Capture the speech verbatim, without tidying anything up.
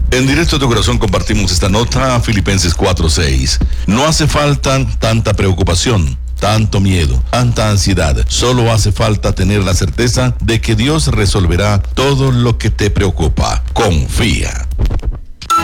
En Directo a tu Corazón compartimos esta nota, Filipenses cuatro seis. No hace falta tanta preocupación, tanto miedo, tanta ansiedad. Solo hace falta tener la certeza de que Dios resolverá todo lo que te preocupa. Confía.